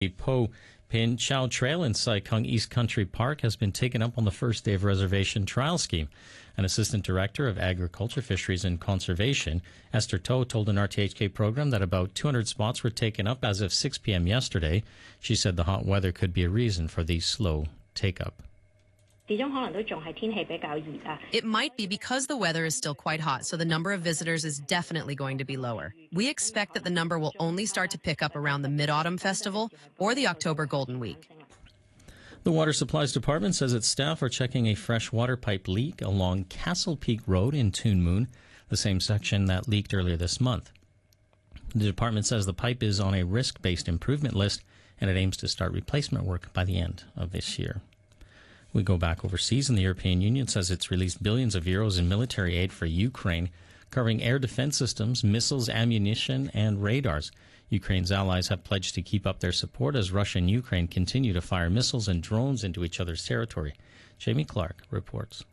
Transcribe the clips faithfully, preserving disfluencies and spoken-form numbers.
Po Pin Chau Trail in Sai Kung East Country Park has been taken up on the first day of reservation trial scheme. An assistant director of agriculture, fisheries and conservation, Esther To, told an R T H K program that about two hundred spots were taken up as of six p.m. yesterday. She said the hot weather could be a reason for the slow take-up. It might be because the weather is still quite hot, so the number of visitors is definitely going to be lower. We expect that the number will only start to pick up around the Mid-Autumn Festival or the October Golden Week. The Water Supplies Department says its staff are checking a fresh water pipe leak along Castle Peak Road in Toon Moon, the same section that leaked earlier this month. The department says the pipe is on a risk-based improvement list, and it aims to start replacement work by the end of this year. We go back overseas, and the European Union says it's released billions of euros in military aid for Ukraine, covering air defense systems, missiles, ammunition, and radars. Ukraine's allies have pledged to keep up their support as Russia and Ukraine continue to fire missiles and drones into each other's territory. Jamie Clark reports.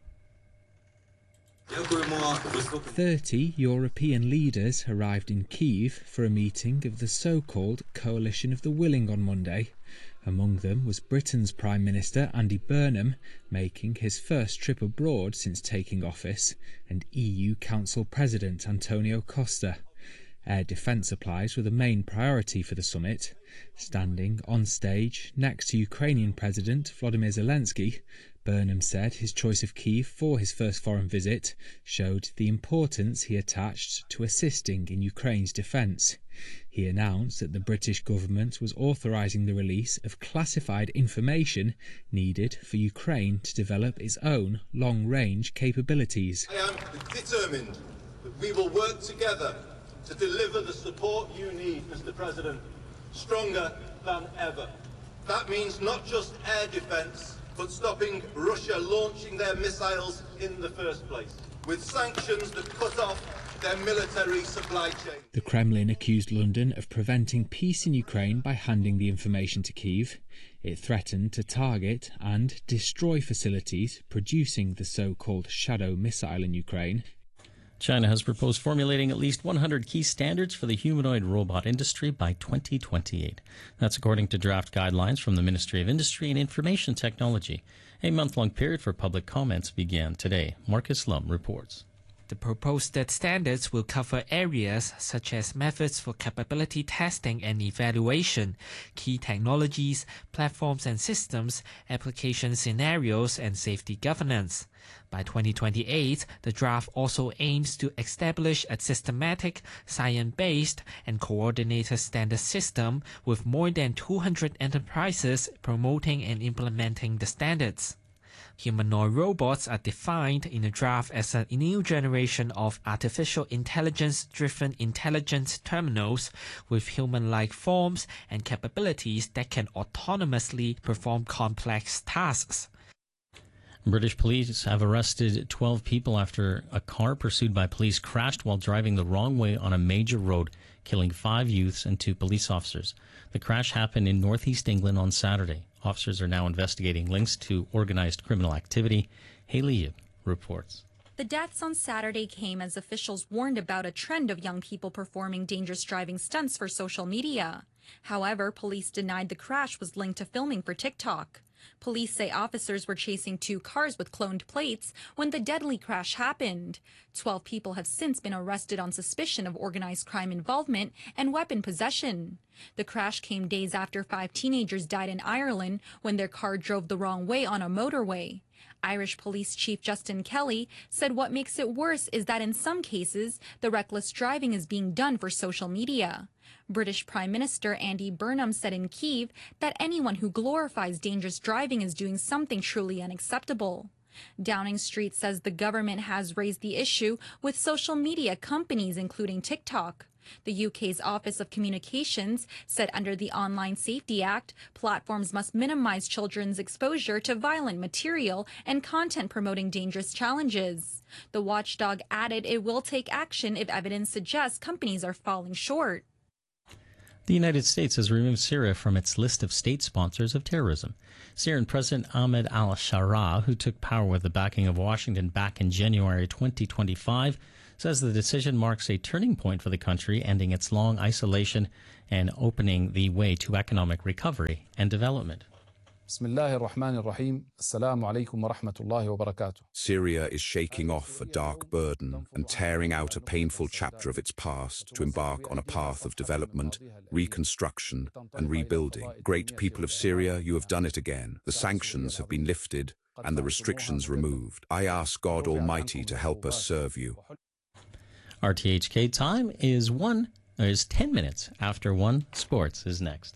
Thirty European leaders arrived in Kyiv for a meeting of the so-called Coalition of the Willing on Monday. Among them was Britain's Prime Minister Andy Burnham, making his first trip abroad since taking office, and E U Council President Antonio Costa. Air defence supplies were the main priority for the summit. Standing on stage next to Ukrainian President Volodymyr Zelensky, Burnham said his choice of Kyiv for his first foreign visit showed the importance he attached to assisting in Ukraine's defence. He announced that the British government was authorising the release of classified information needed for Ukraine to develop its own long-range capabilities. I am determined that we will work together to deliver the support you need, Mister President, stronger than ever. That means not just air defence, but stopping Russia launching their missiles in the first place, with sanctions that cut off their military supply chain. The Kremlin accused London of preventing peace in Ukraine by handing the information to Kyiv. It threatened to target and destroy facilities producing the so-called Shadow missile in Ukraine. China has proposed formulating at least one hundred key standards for the humanoid robot industry by twenty twenty-eight. That's according to draft guidelines from the Ministry of Industry and Information Technology. A month-long period for public comments began today. Marcus Lum reports. The proposed standards will cover areas such as methods for capability testing and evaluation, key technologies, platforms and systems, application scenarios, and safety governance. By twenty twenty-eight, the draft also aims to establish a systematic, science-based, and coordinated standard system with more than two hundred enterprises promoting and implementing the standards. Humanoid robots are defined in the draft as a new generation of artificial intelligence-driven intelligence terminals with human-like forms and capabilities that can autonomously perform complex tasks. British police have arrested twelve people after a car pursued by police crashed while driving the wrong way on a major road, killing five youths and two police officers. The crash happened in northeast England on Saturday. Officers are now investigating links to organized criminal activity. Haley Yip reports. The deaths on Saturday came as officials warned about a trend of young people performing dangerous driving stunts for social media. However, police denied the crash was linked to filming for TikTok. Police say officers were chasing two cars with cloned plates when the deadly crash happened. Twelve people have since been arrested on suspicion of organized crime involvement and weapon possession. The crash came days after five teenagers died in Ireland when their car drove the wrong way on a motorway. Irish Police Chief Justin Kelly said what makes it worse is that in some cases, the reckless driving is being done for social media. British Prime Minister Andy Burnham said in Kyiv that anyone who glorifies dangerous driving is doing something truly unacceptable. Downing Street says the government has raised the issue with social media companies, including TikTok. The U K's Office of Communications said under the Online Safety Act, platforms must minimize children's exposure to violent material and content promoting dangerous challenges. The watchdog added it will take action if evidence suggests companies are falling short. The United States has removed Syria from its list of state sponsors of terrorism. Syrian President Ahmed al-Sharaa, who took power with the backing of Washington back in January twenty twenty-five, says the decision marks a turning point for the country, ending its long isolation and opening the way to economic recovery and development. Syria is shaking off a dark burden and tearing out a painful chapter of its past to embark on a path of development, reconstruction, and rebuilding. Great people of Syria, you have done it again. The sanctions have been lifted and the restrictions removed. I ask God Almighty to help us serve you. R T H K time is one is ten minutes after one. Sports is next.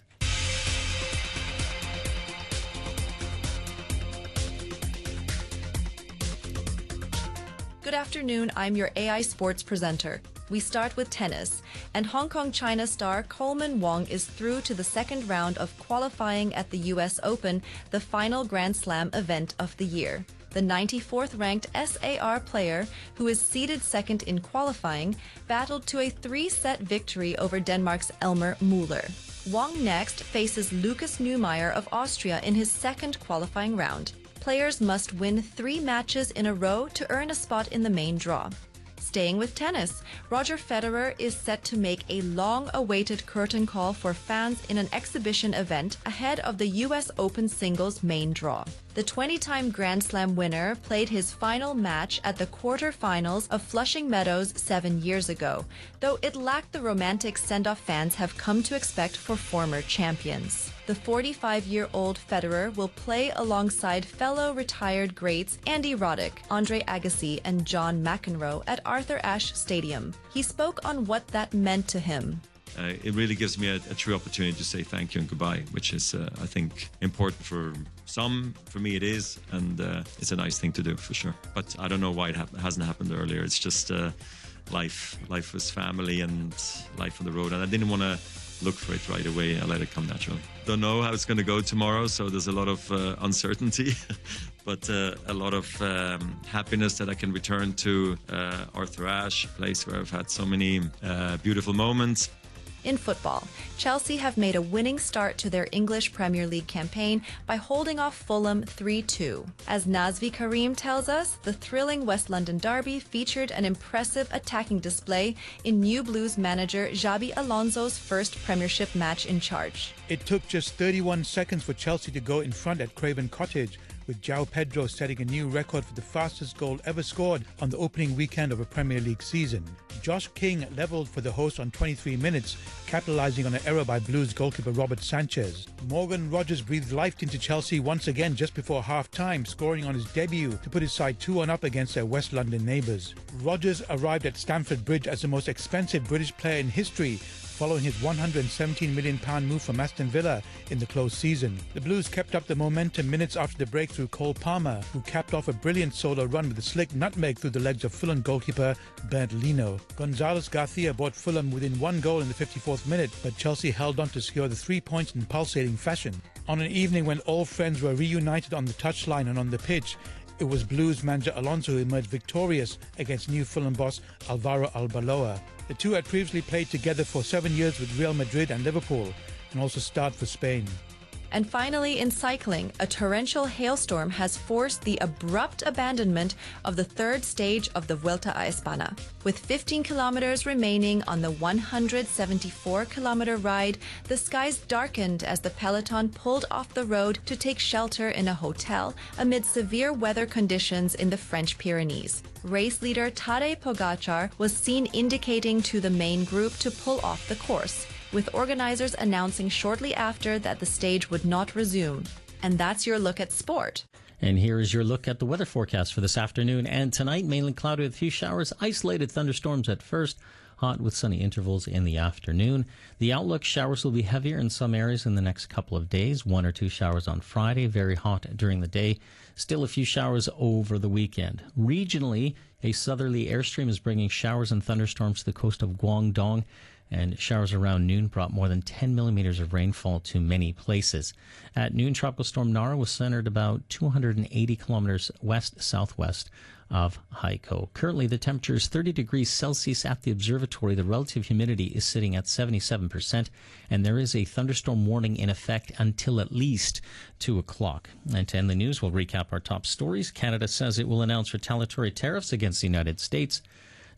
Good afternoon, I'm your A I Sports presenter. We start with tennis, and Hong Kong-China star Coleman Wong is through to the second round of qualifying at the U S Open, the final Grand Slam event of the year. The ninety-fourth ranked S A R player, who is seeded second in qualifying, battled to a three-set victory over Denmark's Elmer Müller. Wong next faces Lucas Neumeier of Austria in his second qualifying round. Players must win three matches in a row to earn a spot in the main draw. Staying with tennis, Roger Federer is set to make a long-awaited curtain call for fans in an exhibition event ahead of the U S Open singles main draw. The twenty-time Grand Slam winner played his final match at the quarterfinals of Flushing Meadows seven years ago, though it lacked the romantic send-off fans have come to expect for former champions. The forty-five-year-old Federer will play alongside fellow retired greats Andy Roddick, Andre Agassi, and John McEnroe at Arthur Ashe Stadium. He spoke on what that meant to him. Uh, it really gives me a, a true opportunity to say thank you and goodbye, which is, uh, I think, important for some. For me, it is, and uh, it's a nice thing to do for sure. But I don't know why it ha- hasn't happened earlier. It's just uh, life. Life was family and life on the road, and I didn't want to look for it right away. I let it come natural. Don't know how it's going to go tomorrow, so there's a lot of uh, uncertainty, but uh, a lot of um, happiness that I can return to uh, Arthur Ashe, a place where I've had so many uh, beautiful moments. In football, Chelsea have made a winning start to their English Premier League campaign by holding off Fulham three two. As Nazvi Karim tells us, the thrilling West London derby featured an impressive attacking display in New Blues manager Xabi Alonso's first Premiership match in charge. It took just thirty-one seconds for Chelsea to go in front at Craven Cottage, with João Pedro setting a new record for the fastest goal ever scored on the opening weekend of a Premier League season. Josh King levelled for the hosts on twenty-three minutes, capitalising on an error by Blues goalkeeper Robert Sanchez. Morgan Rogers breathed life into Chelsea once again just before half-time, scoring on his debut to put his side two one up against their West London neighbours. Rogers arrived at Stamford Bridge as the most expensive British player in history, following his one hundred seventeen million pounds move from Aston Villa in the close season. The Blues kept up the momentum minutes after the break through Cole Palmer, who capped off a brilliant solo run with a slick nutmeg through the legs of Fulham goalkeeper Bernd Leno. Gonzalez Garcia brought Fulham within one goal in the fifty-fourth minute, but Chelsea held on to secure the three points in pulsating fashion. On an evening when all friends were reunited on the touchline and on the pitch, it was Blues manager Alonso who emerged victorious against new Fulham boss Alvaro Arbeloa. The two had previously played together for seven years with Real Madrid and Liverpool, and also starred for Spain. And finally, in cycling, a torrential hailstorm has forced the abrupt abandonment of the third stage of the Vuelta a España. With fifteen kilometers remaining on the one hundred seventy-four kilometer ride, the skies darkened as the peloton pulled off the road to take shelter in a hotel amid severe weather conditions in the French Pyrenees. Race leader Tadej Pogačar was seen indicating to the main group to pull off the course, with organizers announcing shortly after that the stage would not resume. And that's your look at sport. And here is your look at the weather forecast for this afternoon and tonight. Mainly cloudy with a few showers, isolated thunderstorms at first, hot with sunny intervals in the afternoon. The outlook: showers will be heavier in some areas in the next couple of days. One or two showers on Friday, very hot during the day. Still a few showers over the weekend. Regionally, a southerly airstream is bringing showers and thunderstorms to the coast of Guangdong, and showers around noon brought more than ten millimeters of rainfall to many places. At noon, Tropical Storm Nara was centered about two hundred eighty kilometers west-southwest of Haikou. Currently, the temperature is thirty degrees Celsius at the observatory. The relative humidity is sitting at seventy-seven percent, and there is a thunderstorm warning in effect until at least two o'clock. And to end the news, we'll recap our top stories. Canada says it will announce retaliatory tariffs against the United States.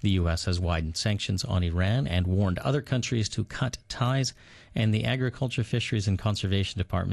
The U S has widened sanctions on Iran and warned other countries to cut ties, and the Agriculture, Fisheries and Conservation Department